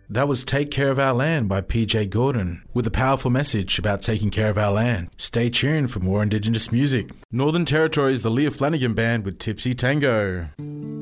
That was Take Care of Our Land by PJ Gordon, with a powerful message about taking care of our land. Stay tuned for more Indigenous music. Northern Territory's the Leah Flanagan Band with Tipsy Tango.